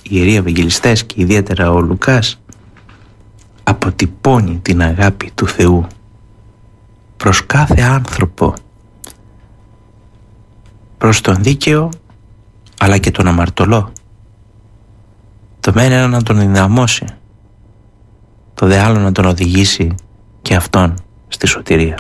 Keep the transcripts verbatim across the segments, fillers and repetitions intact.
Ιεροί Ευαγγελιστές και ιδιαίτερα ο Λουκάς, αποτυπώνει την αγάπη του Θεού προς κάθε άνθρωπο, προς τον δίκαιο αλλά και τον αμαρτωλό. Το μεν είναι να τον δυναμώσει, το δε άλλο να τον οδηγήσει και αυτόν στη σωτηρία.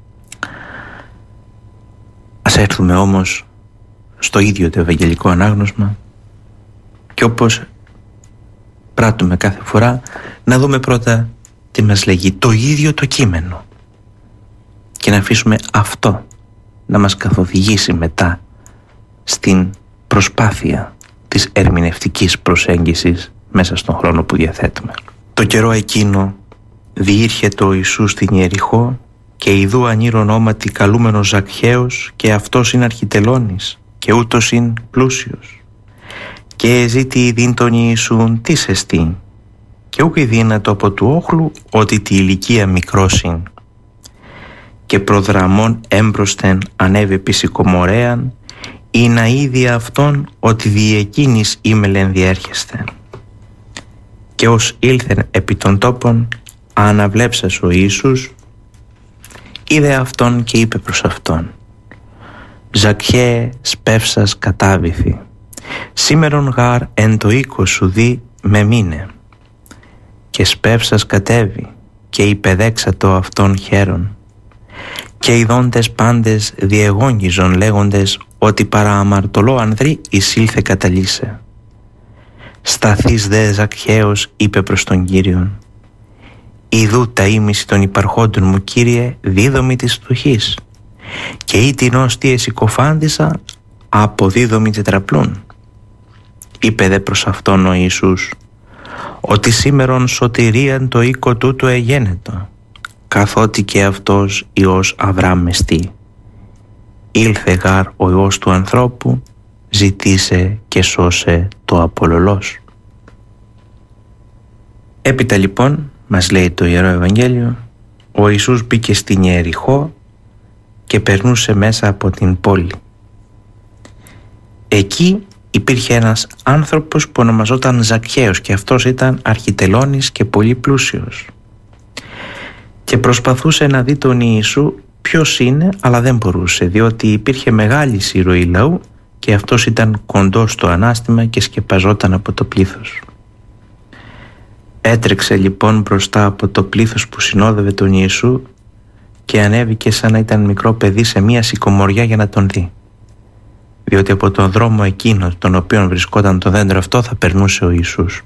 Ας έρθουμε όμως στο ίδιο το Ευαγγελικό Ανάγνωσμα και όπως πράττουμε κάθε φορά να δούμε πρώτα τι μας λέγει το ίδιο το κείμενο και να αφήσουμε αυτό να μας καθοδηγήσει μετά στην προσπάθεια της ερμηνευτικής προσέγγισης μέσα στον χρόνο που διαθέτουμε. Το καιρό εκείνο διήρχεται ο Ιησούς στην Ιεριχώ και ιδού ανήρ ονόματι καλούμενος Ζακχαίος και αυτός είναι αρχιτελώνης και ούτως είναι πλούσιος. Και ζήτη ειδήν τον Ιησούν τι εστίν και ούκ ειδύνατο από του όχλου ότι τη ηλικία μικρός είναι. Και προδραμών έμπροσθεν ανέβη επί σικομορέαν ή να είδη αυτόν ότι δι' εκείνης ήμελεν διέρχεστε. Και ως ήλθεν επί των τόπων αναβλέψας ο Ιησούς, είδε αυτόν και είπε προς αυτόν: «Ζακχαίε σπεύσας κατάβηθη, σήμερον γάρ εν το οίκο σου δι με μείνε». Και σπεύσας κατέβη και υπεδέξατο αυτόν χαίρον. Και οι δόντες πάντες διεγόγγιζον λέγοντες ότι παρά αμαρτωλό ανδρή εισήλθε καταλύσε. Σταθείς δε Ζακχαίος είπε προς τον Κύριον: «Ιδού τα ήμιση των υπαρχόντων μου, Κύριε, δίδομη της φτωχής, και ή την όστη εσυκοφάντησα αποδίδομη τετραπλούν». Είπε δε προς αυτόν ο Ιησούς: «Ότι σήμερον σωτηρίαν το οίκο τούτο εγένετο, καθότι και αυτός Υιός Αβραάμ εστί. Ήλθε γάρ ο Υιός του ανθρώπου, ζητήσε και σώσε το απολωλός». Έπειτα λοιπόν, μας λέει το Ιερό Ευαγγέλιο, ο Ιησούς μπήκε στην Ιεριχώ και περνούσε μέσα από την πόλη. Εκεί υπήρχε ένας άνθρωπος που ονομαζόταν Ζακχαίος και αυτός ήταν αρχιτελώνης και πολύ πλούσιος. Και προσπαθούσε να δει τον Ιησού ποιος είναι, αλλά δεν μπορούσε, διότι υπήρχε μεγάλη συρροή λαού και αυτός ήταν κοντός στο ανάστημα και σκεπαζόταν από το πλήθος. Έτρεξε λοιπόν μπροστά από το πλήθος που συνόδευε τον Ιησού και ανέβηκε σαν να ήταν μικρό παιδί σε μία σικομοριά για να τον δει, διότι από τον δρόμο εκείνο τον οποίο βρισκόταν το δέντρο αυτό θα περνούσε ο Ιησούς.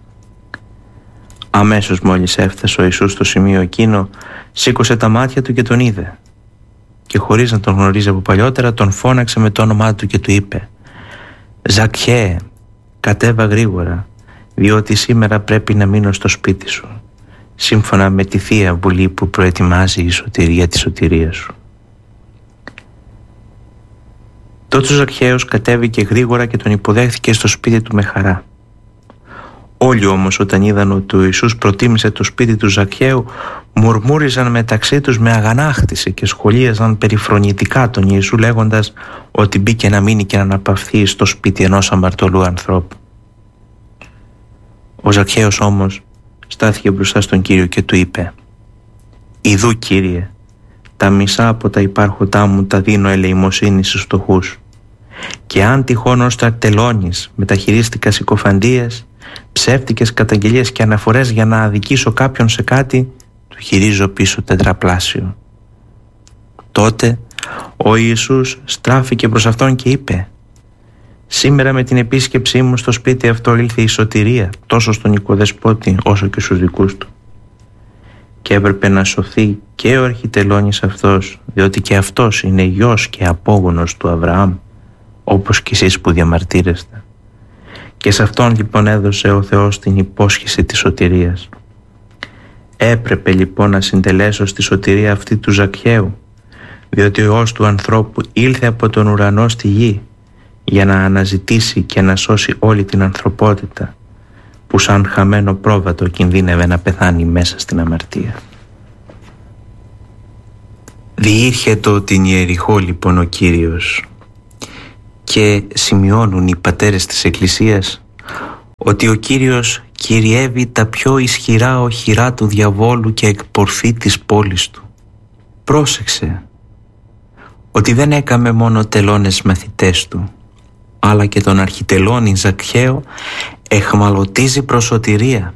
Αμέσως μόλις έφτασε ο Ιησούς στο σημείο εκείνο, σήκωσε τα μάτια του και τον είδε, και χωρίς να τον γνωρίζει από παλιότερα τον φώναξε με το όνομά του και του είπε: «Ζακχαίε, κατέβα γρήγορα, διότι σήμερα πρέπει να μείνω στο σπίτι σου, σύμφωνα με τη Θεία Βουλή που προετοιμάζει η σωτηρία της σωτηρίας σου». Τότε ο Ζακχαίος κατέβηκε γρήγορα και τον υποδέχθηκε στο σπίτι του με χαρά. Όλοι όμως όταν είδαν ότι ο Ιησούς προτίμησε το σπίτι του Ζακχαίου, μουρμούριζαν μεταξύ τους με αγανάκτηση και σχολίαζαν περιφρονητικά τον Ιησού, λέγοντας ότι μπήκε να μείνει και να αναπαυθεί στο σπίτι ενός αμαρτωλού ανθρώπου. Ο Ζακχαίος όμως στάθηκε μπροστά στον Κύριο και του είπε: «Ιδού, Κύριε, τα μισά από τα υπάρχοντά μου τα δίνω ελεημοσύνη στους φτωχούς, και αν τυχόν ως ταρτελώνης μεταχειρίστηκα συκοφαντίες, ψεύτικες καταγγελίες και αναφορές για να αδικήσω κάποιον σε κάτι, του χειρίζω πίσω τετραπλάσιο». Τότε ο Ιησούς στράφηκε προς αυτόν και είπε: «Σήμερα με την επίσκεψή μου στο σπίτι αυτό ήλθε η σωτηρία τόσο στον οικοδεσπότη όσο και στους δικούς του. Και έπρεπε να σωθεί και ο αρχιτελώνης αυτός, διότι και αυτός είναι γιος και απόγονος του Αβραάμ, όπως κι εσείς που διαμαρτύρεστε. Και σε αυτόν λοιπόν έδωσε ο Θεός την υπόσχεση της σωτηρίας. Έπρεπε λοιπόν να συντελέσω στη σωτηρία αυτή του Ζακχαίου, διότι ο Υιός του ανθρώπου ήλθε από τον ουρανό στη γη για να αναζητήσει και να σώσει όλη την ανθρωπότητα που σαν χαμένο πρόβατο κινδύνευε να πεθάνει μέσα στην αμαρτία». Διήρχετο την Ιεριχώ λοιπόν ο Κύριος, και σημειώνουν οι πατέρες της Εκκλησίας ότι ο Κύριος κυριεύει τα πιο ισχυρά οχυρά του διαβόλου και εκπορθεί της πόλης του. Πρόσεξε ότι δεν έκαμε μόνο τελώνες μαθητές του, αλλά και τον αρχιτελώνη Ζακχαίο εχμαλωτίζει προς σωτηρία.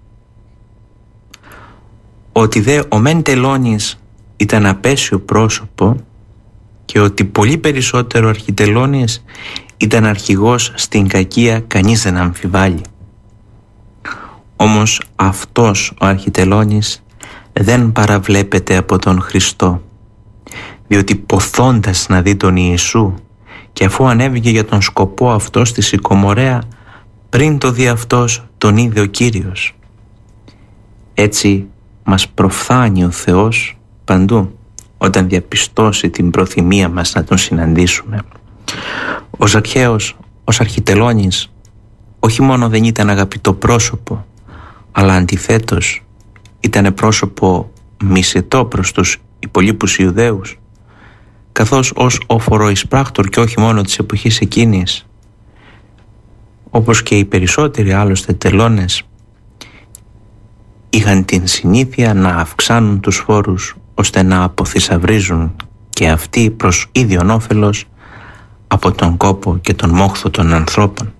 Ότι δε ο μεν τελώνης ήταν απέσιο πρόσωπο και ότι πολύ περισσότερο αρχιτελώνης ήταν αρχηγός στην κακία, κανείς δεν αμφιβάλλει. Όμως αυτός ο αρχιτελώνης δεν παραβλέπεται από τον Χριστό, διότι ποθώντας να δει τον Ιησού και αφού ανέβηκε για τον σκοπό αυτό στη Σικομορέα, πριν το δει αυτός τον είδε ο Κύριος. Έτσι μας προφθάνει ο Θεός παντού όταν διαπιστώσει την προθυμία μας να τον συναντήσουμε. Ο Ζακχαίος ως αρχιτελώνης όχι μόνο δεν ήταν αγαπητό πρόσωπο, αλλά αντιθέτως ήταν πρόσωπο μισητό προς τους υπολείπους Ιουδαίους, καθώς ως όφορο εισπράκτορ και όχι μόνο της εποχής εκείνης, όπως και οι περισσότεροι άλλωστε τελώνες, είχαν την συνήθεια να αυξάνουν τους φόρους ώστε να αποθυσαυρίζουν και αυτοί προς ίδιον όφελος από τον κόπο και τον μόχθο των ανθρώπων.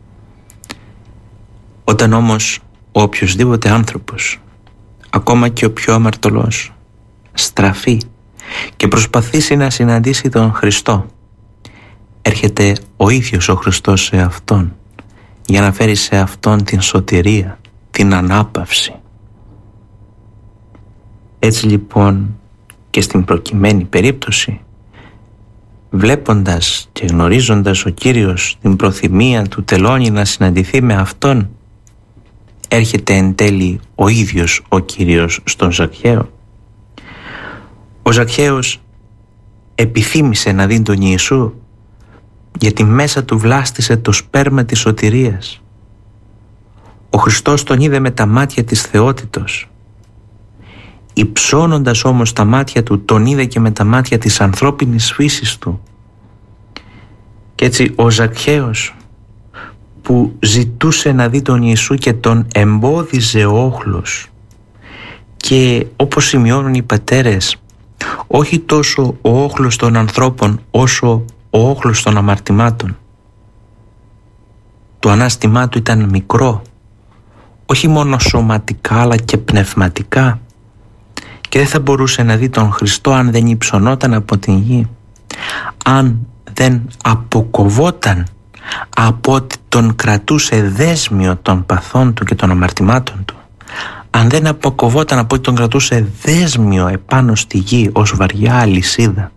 Όταν όμως ο οποιοσδήποτε άνθρωπος, ακόμα και ο πιο αμαρτωλός, στραφεί και προσπαθήσει να συναντήσει τον Χριστό, έρχεται ο ίδιος ο Χριστός σε αυτόν για να φέρει σε αυτόν την σωτηρία, την ανάπαυση. Έτσι λοιπόν και στην προκειμένη περίπτωση, βλέποντας και γνωρίζοντας ο Κύριος την προθυμία του τελώνη να συναντηθεί με Αυτόν, έρχεται εν τέλει ο ίδιος ο Κύριος στον Ζακχαίο. Ο Ζακχαίος επιθύμησε να δει τον Ιησού, γιατί μέσα του βλάστησε το σπέρμα της σωτηρίας. Ο Χριστός τον είδε με τα μάτια της θεότητος. Υψώνοντας όμως τα μάτια του, τον είδε και με τα μάτια της ανθρώπινης φύσης του. Και έτσι ο Ζακχαίος, που ζητούσε να δει τον Ιησού και τον εμπόδιζε ο όχλος, και όπως σημειώνουν οι πατέρες, όχι τόσο ο όχλος των ανθρώπων όσο ο όχλος των αμαρτημάτων. Το ανάστημά του ήταν μικρό, όχι μόνο σωματικά αλλά και πνευματικά, και δεν θα μπορούσε να δει τον Χριστό αν δεν υψωνόταν από την γη, αν δεν αποκοβόταν από ότι τον κρατούσε δέσμιο των παθών του και των αμαρτημάτων του, αν δεν αποκοβόταν από ότι τον κρατούσε δέσμιο επάνω στη γη ως βαριά αλυσίδα.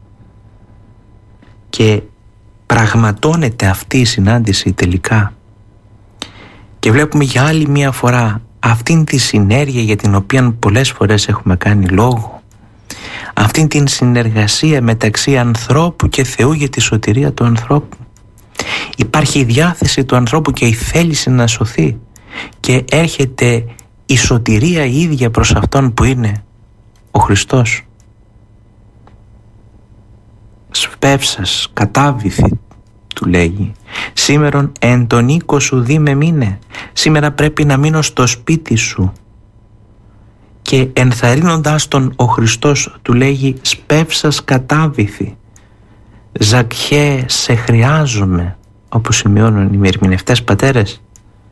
Και πραγματώνεται αυτή η συνάντηση τελικά, και βλέπουμε για άλλη μία φορά αυτήν τη συνέργεια για την οποία πολλές φορές έχουμε κάνει λόγο, αυτήν την συνεργασία μεταξύ ανθρώπου και Θεού για τη σωτηρία του ανθρώπου. Υπάρχει η διάθεση του ανθρώπου και η θέληση να σωθεί, και έρχεται η σωτηρία η ίδια προς αυτόν που είναι ο Χριστός. Σπεύσας κατάβηθη, του λέγει, σήμερον εν τον οίκο σου δι με μείνε. Σήμερα πρέπει να μείνω στο σπίτι σου. Και ενθαρρύνοντας τον ο Χριστός του λέγει, σπεύσας κατάβηθη. Ζακχαίε, σε χρειάζομαι, όπως σημειώνουν οι ερμηνευτές πατέρες,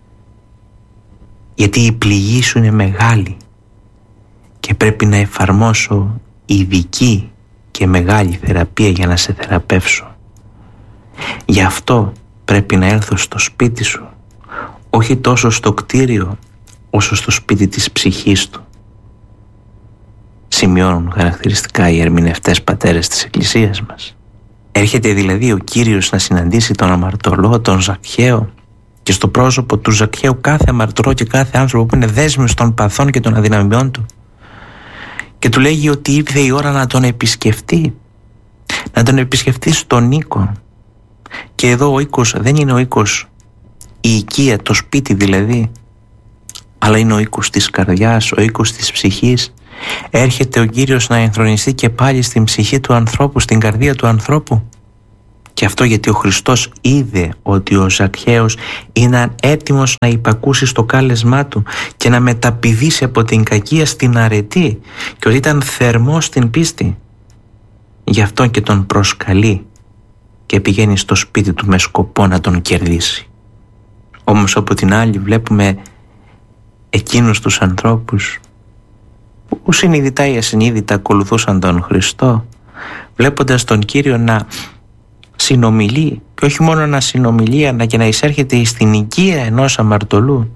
γιατί η πληγή σου είναι μεγάλη και πρέπει να εφαρμόσω ειδική και μεγάλη θεραπεία για να σε θεραπεύσω. Γι' αυτό πρέπει να έρθω στο σπίτι σου, όχι τόσο στο κτίριο όσο στο σπίτι της ψυχής του. Σημειώνουν χαρακτηριστικά οι ερμηνευτές πατέρες της Εκκλησίας μας. Έρχεται δηλαδή ο Κύριος να συναντήσει τον αμαρτωλό, τον Ζακχαίο, και στο πρόσωπο του Ζακχαίου κάθε αμαρτωλό και κάθε άνθρωπο που είναι δέσμιος των παθών και των αδυναμιών του, και του λέγει ότι ήρθε η ώρα να τον επισκεφτεί, να τον επισκεφτεί στον οίκο. Και εδώ ο οίκος δεν είναι ο οίκος η οικία, το σπίτι δηλαδή, αλλά είναι ο οίκος της καρδιάς, ο οίκος της ψυχής. Έρχεται ο Κύριος να ενθρονιστεί και πάλι στην ψυχή του ανθρώπου, στην καρδία του ανθρώπου, Και αυτό γιατί ο Χριστός είδε ότι ο Ζακχαίος ήταν έτοιμος να υπακούσει στο κάλεσμά του και να μεταπηδήσει από την κακία στην αρετή και ότι ήταν θερμός στην πίστη. Γι' αυτό και τον προσκαλεί και πηγαίνει στο σπίτι του με σκοπό να τον κερδίσει. Όμως από την άλλη βλέπουμε εκείνους τους ανθρώπους που συνειδητά ή ασυνείδητα ακολουθούσαν τον Χριστό, βλέποντας τον Κύριο να συνομιλεί, και όχι μόνο να συνομιλεί αλλά και να εισέρχεται στην οικία ενός αμαρτωλού,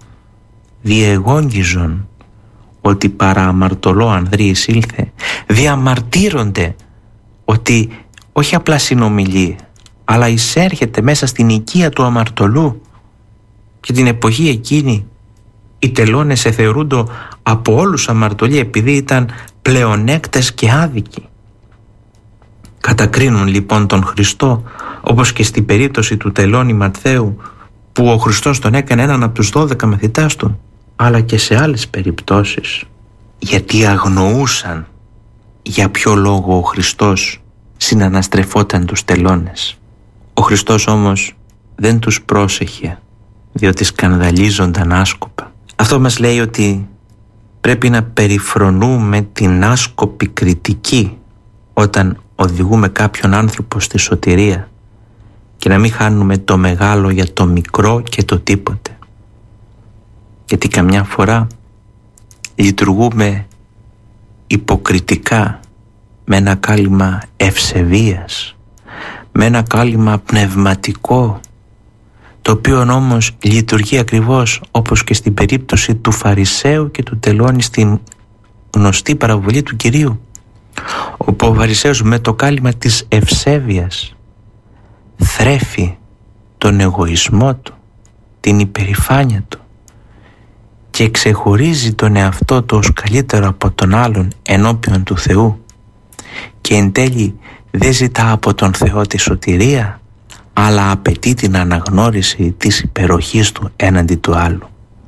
διεγόγγιζον ότι παρά αμαρτωλό ανδρή εισήλθε, διαμαρτύρονται ότι όχι απλά συνομιλεί αλλά εισέρχεται μέσα στην οικία του αμαρτωλού. Και την εποχή εκείνη οι τελώνες εθεωρούνται από όλους αμαρτωλοί επειδή ήταν πλεονέκτες και άδικοι. Κατακρίνουν λοιπόν τον Χριστό, όπως και στην περίπτωση του τελώνη Ματθαίου που ο Χριστός τον έκανε έναν από τους δώδεκα μαθητάς του, αλλά και σε άλλες περιπτώσεις, γιατί αγνοούσαν για ποιο λόγο ο Χριστός συναναστρεφόταν τους τελώνες. Ο Χριστός όμως δεν τους πρόσεχε, διότι σκανδαλίζονταν άσκοπα. Αυτό μας λέει ότι πρέπει να περιφρονούμε την άσκοπη κριτική όταν οδηγούμε κάποιον άνθρωπο στη σωτηρία και να μην χάνουμε το μεγάλο για το μικρό και το τίποτε. Γιατί καμιά φορά λειτουργούμε υποκριτικά με ένα κάλυμα ευσεβίας, με ένα κάλυμα πνευματικό, το οποίο όμως λειτουργεί ακριβώς όπως και στην περίπτωση του Φαρισαίου και του τελώνη στην γνωστή παραβολή του Κυρίου, όπου ο Φαρισαίος με το κάλυμα της ευσέβειας θρέφει τον εγωισμό του, την υπερηφάνεια του και ξεχωρίζει τον εαυτό του ως καλύτερο από τον άλλον ενώπιον του Θεού, και εν τέλει δεν ζητά από τον Θεό τη σωτηρία αλλά απαιτεί την αναγνώριση της υπεροχής του έναντι του άλλου,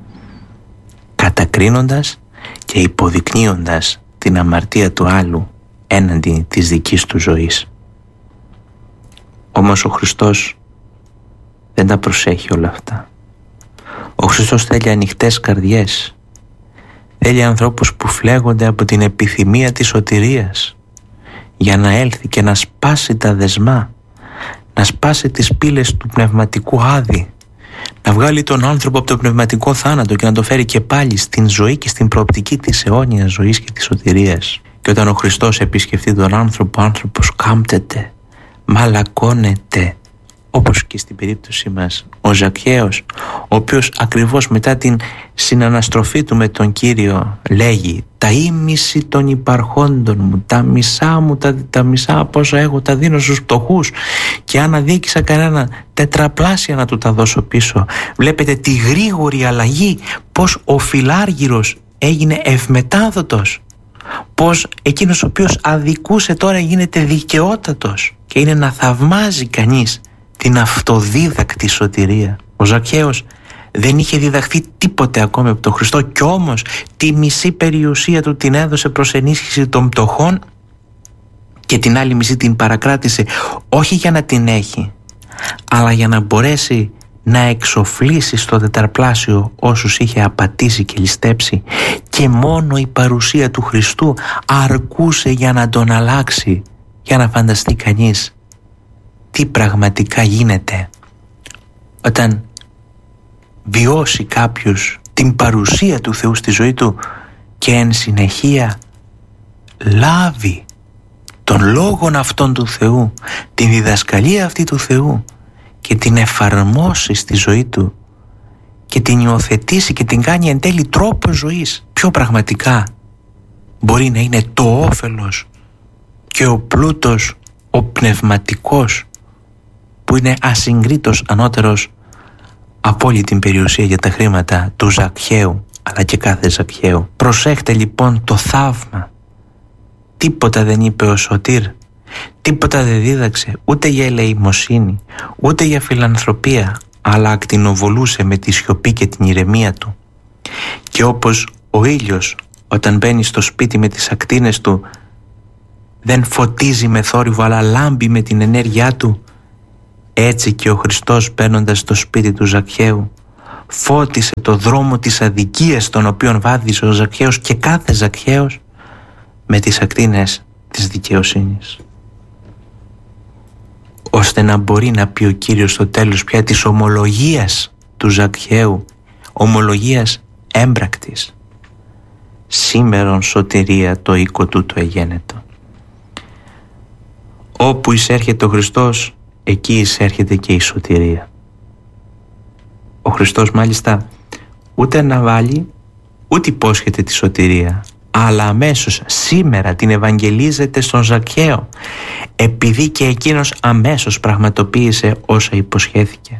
κατακρίνοντας και υποδεικνύοντας την αμαρτία του άλλου έναντι της δικής του ζωής. Όμως ο Χριστός δεν τα προσέχει όλα αυτά. Ο Χριστός θέλει ανοιχτές καρδιές, θέλει ανθρώπους που φλέγονται από την επιθυμία της σωτηρίας για να έλθει και να σπάσει τα δεσμά, να σπάσει τις πύλες του πνευματικού άδη, να βγάλει τον άνθρωπο από το πνευματικό θάνατο και να το φέρει και πάλι στην ζωή και στην προοπτική της αιώνιας ζωής και της σωτηρίας. Και όταν ο Χριστός επισκεφτεί τον άνθρωπο, ο άνθρωπος κάμπτεται, μαλακώνεται, όπως και στην περίπτωση μας ο Ζακχαίος, ο οποίος ακριβώς μετά την συναναστροφή του με τον Κύριο λέγει «Τα ήμιση των υπαρχόντων μου, τα μισά μου, τα, τα μισά από όσα έχω τα δίνω στους φτωχούς, και αν αδίκησα κανένα τετραπλάσια να του τα δώσω πίσω». Βλέπετε τη γρήγορη αλλαγή, πως ο φιλάργυρος έγινε ευμετάδοτος, πως εκείνος ο οποίος αδικούσε τώρα γίνεται δικαιότατος, και είναι να θαυμάζει κανείς την αυτοδίδακτη σωτηρία. Ο Ζακχαίος δεν είχε διδαχθεί τίποτε ακόμη από τον Χριστό, κι όμως τη μισή περιουσία του την έδωσε προς ενίσχυση των πτωχών και την άλλη μισή την παρακράτησε, όχι για να την έχει, αλλά για να μπορέσει να εξοφλήσει στο τετραπλάσιο όσους είχε απατήσει και ληστέψει, και μόνο η παρουσία του Χριστού αρκούσε για να τον αλλάξει. Για να φανταστεί κανείς τι πραγματικά γίνεται όταν βιώσει κάποιος την παρουσία του Θεού στη ζωή του και εν συνεχεία λάβει τον λόγον αυτόν του Θεού, την διδασκαλία αυτή του Θεού, και την εφαρμόσει στη ζωή του και την υιοθετήσει και την κάνει εν τέλει τρόπο ζωής. Πιο πραγματικά μπορεί να είναι το όφελος και ο πλούτος ο πνευματικός, που είναι ασυγκρίτως ανώτερος από όλη την περιουσία για τα χρήματα του Ζακχαίου, αλλά και κάθε Ζακχαίου. Προσέχτε λοιπόν το θαύμα. Τίποτα δεν είπε ο Σωτήρ, τίποτα δεν δίδαξε ούτε για ελεημοσύνη, ούτε για φιλανθρωπία, αλλά ακτινοβολούσε με τη σιωπή και την ηρεμία του. Και όπως ο ήλιος όταν μπαίνει στο σπίτι με τις ακτίνες του δεν φωτίζει με θόρυβο αλλά λάμπει με την ενέργειά του, Έτσι και ο Χριστός, μπαίνοντας στο σπίτι του Ζακχαίου, φώτισε το δρόμο της αδικίας τον οποίον βάδισε ο Ζακχαίος και κάθε Ζακχαίος με τις ακτίνες της δικαιοσύνης, ώστε να μπορεί να πει ο Κύριος στο τέλος πια της ομολογίας του Ζακχαίου, ομολογίας έμπρακτης: σήμερον σωτηρία το οίκο του το εγένετο. Όπου εισέρχεται ο Χριστός, εκεί εισέρχεται και η σωτηρία. Ο Χριστός μάλιστα ούτε αναβάλει ούτε υπόσχεται τη σωτηρία, αλλά αμέσως σήμερα την ευαγγελίζεται στον Ζακχαίο, επειδή και εκείνος αμέσως πραγματοποίησε όσα υποσχέθηκε.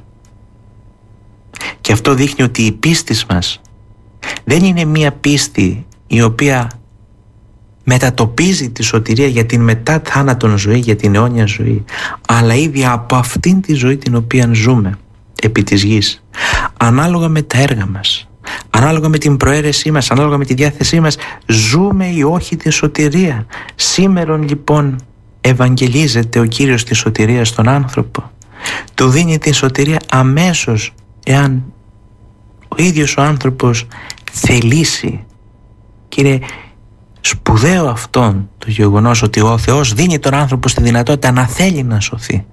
Και αυτό δείχνει ότι η πίστη μας δεν είναι μία πίστη η οποία μετατοπίζει τη σωτηρία για την μετά θάνατον ζωή, για την αιώνια ζωή, αλλά ήδη από αυτήν τη ζωή την οποία ζούμε επί της γης, ανάλογα με τα έργα μας, ανάλογα με την προαίρεσή μας, ανάλογα με τη διάθεσή μας, ζούμε ή όχι τη σωτηρία. Σήμερον λοιπόν ευαγγελίζεται ο Κύριος τη σωτηρία στον άνθρωπο. Του δίνει τη σωτηρία αμέσως, εάν ο ίδιος ο άνθρωπος θελήσει. Και είναι σπουδαίο αυτόν το γεγονός ότι ο Θεός δίνει τον άνθρωπο στη δυνατότητα να θέλει να σωθεί.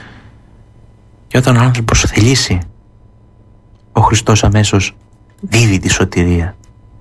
Και όταν ο άνθρωπος θελήσει, ο Χριστός αμέσως δίδει τη σωτηρία.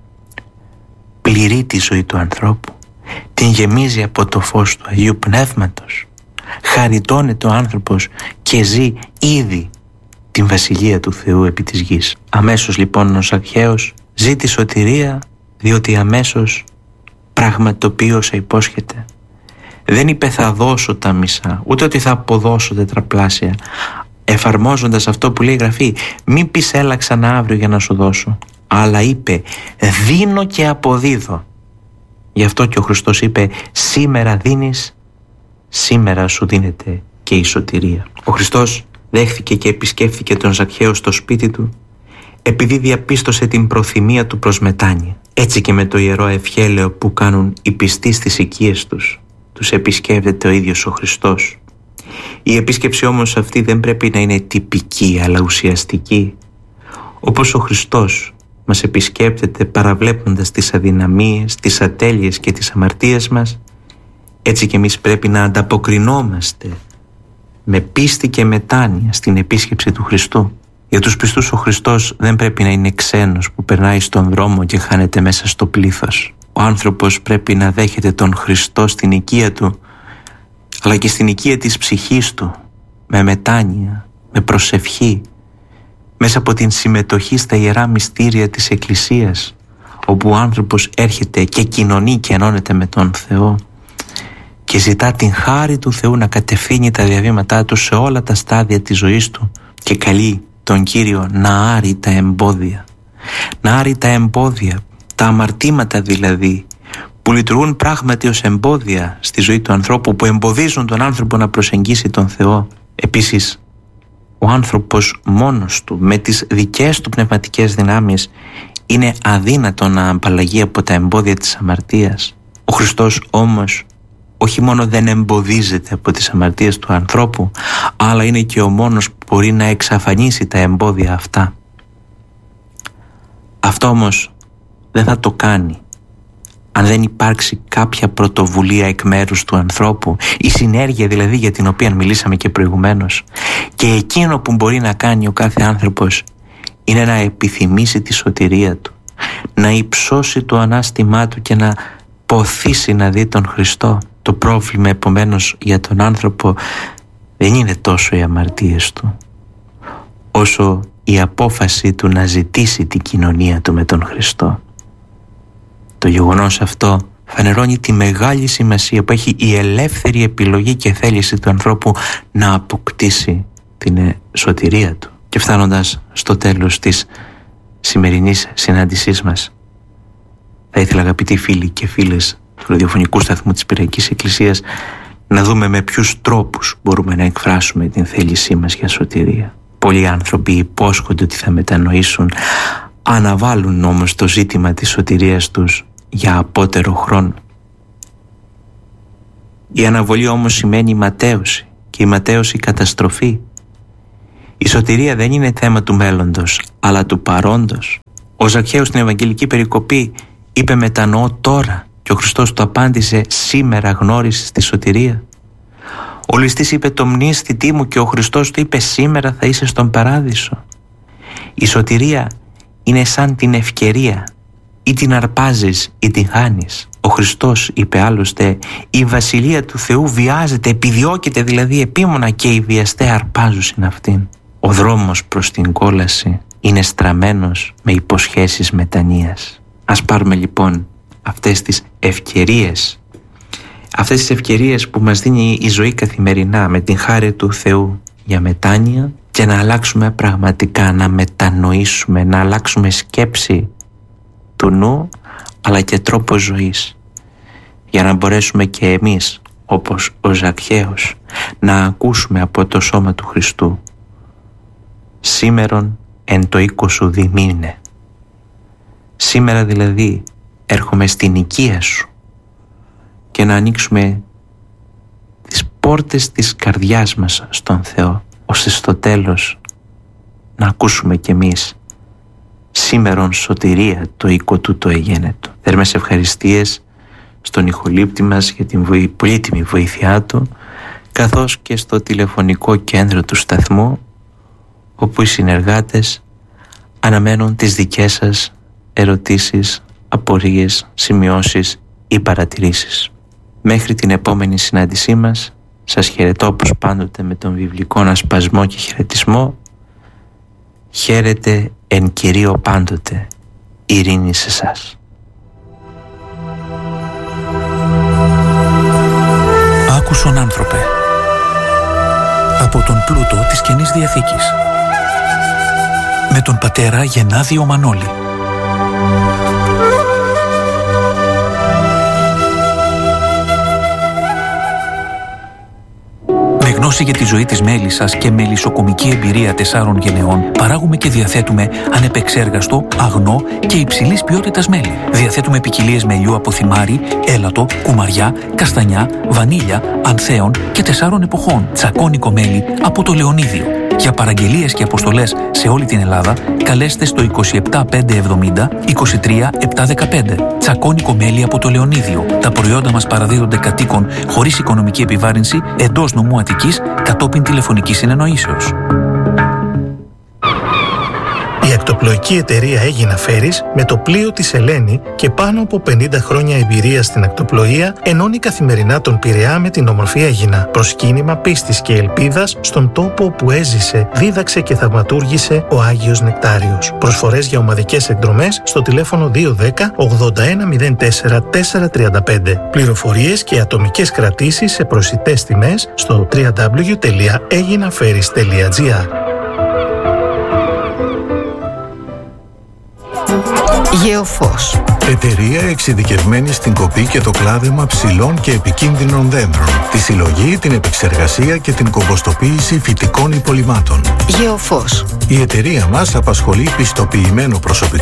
Πληρεί τη ζωή του ανθρώπου, την γεμίζει από το φως του Αγίου Πνεύματος, χαριτώνεται ο άνθρωπος και ζει ήδη την Βασιλεία του Θεού επί της γης. Αμέσως λοιπόν ο Ζακχαίος ζει τη σωτηρία, διότι αμέσως πραγματοποιεί όσα υπόσχεται. Δεν είπε θα δώσω τα μισά, ούτε ότι θα αποδώσω τετραπλάσια, εφαρμόζοντας αυτό που λέει η Γραφή: μην πεις έλα ξανά αύριο για να σου δώσω, αλλά είπε δίνω και αποδίδω. Γι' αυτό και ο Χριστός είπε σήμερα δίνεις, σήμερα σου δίνεται και η σωτηρία. Ο Χριστός δέχθηκε και επισκέφθηκε τον Ζακχαίο στο σπίτι του, επειδή διαπίστωσε την προθυμία του προς μετάνοια. Έτσι και με το ιερό ευχέλαιο που κάνουν οι πιστοί στις οικίες τους, τους επισκέπτεται ο ίδιος ο Χριστός. Η επίσκεψη όμως αυτή δεν πρέπει να είναι τυπική, αλλά ουσιαστική. Όπως ο Χριστός μας επισκέπτεται παραβλέποντας τις αδυναμίες, τις ατέλειες και τις αμαρτίες μας, έτσι και εμείς πρέπει να ανταποκρινόμαστε με πίστη και μετάνοια στην επίσκεψη του Χριστού. Για τους πιστούς ο Χριστός δεν πρέπει να είναι ξένος που περνάει στον δρόμο και χάνεται μέσα στο πλήθος. Ο άνθρωπος πρέπει να δέχεται τον Χριστό στην οικία του, αλλά και στην οικία της ψυχής του, με μετάνοια, με προσευχή, μέσα από την συμμετοχή στα ιερά μυστήρια της Εκκλησίας, όπου ο άνθρωπος έρχεται και κοινωνεί και ενώνεται με τον Θεό και ζητά την χάρη του Θεού να κατευθύνει τα διαβήματά του σε όλα τα στάδια της ζωής του και καλεί τον Κύριο να άρει τα εμπόδια. Να άρει τα εμπόδια, τα αμαρτήματα δηλαδή, που λειτουργούν πράγματι ως εμπόδια στη ζωή του ανθρώπου, που εμποδίζουν τον άνθρωπο να προσεγγίσει τον Θεό. Επίσης, ο άνθρωπος μόνος του, με τις δικές του πνευματικές δυνάμεις, είναι αδύνατο να απαλλαγεί από τα εμπόδια της αμαρτίας. Ο Χριστός όμως όχι μόνο δεν εμποδίζεται από τις αμαρτίες του ανθρώπου, αλλά είναι και ο μόνος που μπορεί να εξαφανίσει τα εμπόδια αυτά. Αυτό όμως δεν θα το κάνει αν δεν υπάρξει κάποια πρωτοβουλία εκ μέρους του ανθρώπου, η συνέργεια δηλαδή για την οποία μιλήσαμε και προηγουμένως. Και εκείνο που μπορεί να κάνει ο κάθε άνθρωπος είναι να επιθυμήσει τη σωτηρία του, να υψώσει το ανάστημά του και να ποθήσει να δει τον Χριστό. Το πρόβλημα επομένως για τον άνθρωπο δεν είναι τόσο οι αμαρτίες του, όσο η απόφαση του να ζητήσει την κοινωνία του με τον Χριστό. Το γεγονός αυτό φανερώνει τη μεγάλη σημασία που έχει η ελεύθερη επιλογή και θέληση του ανθρώπου να αποκτήσει την σωτηρία του. Και φτάνοντας στο τέλος της σημερινής συνάντησής μας, θα ήθελα, αγαπητοί φίλοι και φίλες του ραδιοφωνικού σταθμού της Πυριακής Εκκλησίας, να δούμε με ποιους τρόπους μπορούμε να εκφράσουμε την θέλησή μας για σωτηρία. Πολλοί άνθρωποι υπόσχονται ότι θα μετανοήσουν, αναβάλουν όμως το ζήτημα της σωτηρίας τους για απότερο χρόνο. Η αναβολή όμως σημαίνει ματαίωση, και η ματαίωση καταστροφή. Η σωτηρία δεν είναι θέμα του μέλλοντος, αλλά του παρόντος. Ο Ζακχαίος στην Ευαγγελική περικοπή είπε «μετανοώ τώρα» και ο Χριστός του απάντησε «σήμερα γνώρισες τη σωτηρία». Ο ληστής είπε «το μνήσθητή μου» και ο Χριστός του είπε «σήμερα θα είσαι στον παράδεισο». Η σωτηρία είναι σαν την ευκαιρία, ή την αρπάζεις ή την χάνεις. Ο Χριστός είπε άλλωστε «η βασιλεία του Θεού βιάζεται, επιδιώκεται δηλαδή επίμονα και οι βιαστές αρπάζουν αυτήν». Ο δρόμος προς την κόλαση είναι στραμμένος με υποσχέσεις μετανοίας. Ας πάρουμε λοιπόν αυτές τις ευκαιρίες, αυτές τις ευκαιρίες που μας δίνει η ζωή καθημερινά με την χάρη του Θεού για μετάνοια και να αλλάξουμε πραγματικά, να μετανοήσουμε, να αλλάξουμε σκέψη του νου αλλά και τρόπο ζωής, για να μπορέσουμε και εμείς όπως ο Ζακχαίος να ακούσουμε από το σώμα του Χριστού «Σήμερον εν το οίκο σου διμήνε». Σήμερα δηλαδή έρχομαι στην οικία σου και να ανοίξουμε τις πόρτες της καρδιάς μας στον Θεό, ώστε στο τέλος να ακούσουμε κι εμείς «Σήμερον σωτηρία το οίκο του το εγένετο». Θερμές ευχαριστίες στον ηχολήπτη μας για την βοή, πολύτιμη βοήθειά του, καθώς και στο τηλεφωνικό κέντρο του σταθμού, όπου οι συνεργάτες αναμένουν τις δικές σας ερωτήσεις, απορίες, σημειώσεις ή παρατηρήσεις. Μέχρι την επόμενη συνάντησή μας, σας χαιρετώ όπως πάντοτε με τον βιβλικό ασπασμό και χαιρετισμό. Χαίρετε εν Κυρίω πάντοτε, ειρήνη σε εσάς. Άκουσον άνθρωπε, από τον πλούτο της Καινής Διαθήκης, με τον πατέρα Γενάδιο Μανώλη. Με γνώση για τη ζωή της μέλισσας και μελισσοκομική εμπειρία τεσσάρων γενεών, παράγουμε και διαθέτουμε ανεπεξέργαστο, αγνό και υψηλής ποιότητας μέλι. Διαθέτουμε ποικιλίες μελιού από θυμάρι, έλατο, κουμαριά, καστανιά, βανίλια, ανθέων και τεσσάρων εποχών. Τσακώνικο μέλι από το Λεωνίδιο. Για παραγγελίες και αποστολές σε όλη την Ελλάδα, καλέστε στο είκοσι επτά πεντακόσια εβδομήντα είκοσι τρία επτακόσια δεκαπέντε. Τσακώνικο μέλι από το Λεωνίδιο. Τα προϊόντα μας παραδίδονται κατοίκων χωρίς οικονομική επιβάρυνση εντός νομού Αττικής κατόπιν τηλεφωνικής συνεννοήσεως. Η ακτοπλοϊκή εταιρεία Έγινα Φέρις, με το πλοίο της Ελένη και πάνω από πενήντα χρόνια εμπειρία στην ακτοπλοεία, ενώνει καθημερινά τον Πειραιά με την όμορφη Αίγινα. Προσκύνημα πίστης και ελπίδας στον τόπο που έζησε, δίδαξε και θαυματούργησε ο Άγιος Νεκτάριος. Προσφορές για ομαδικές εκδρομές στο τηλέφωνο δύο ένα μηδέν ογδόντα ένα μηδέν τέσσερα τέσσερα τριάντα πέντε. Πληροφορίες και ατομικές κρατήσεις σε προσιτές τιμές στο double-u double-u double-u τελεία έγινα φέρις τελεία τζι άρ. Γεωφός. Εταιρεία εξειδικευμένη στην κοπή και το κλάδεμα ψηλών και επικίνδυνων δέντρων, τη συλλογή, την επεξεργασία και την κομποστοποίηση φυτικών υπολειμμάτων. Γεωφός. Η εταιρεία μας απασχολεί πιστοποιημένο προσωπικό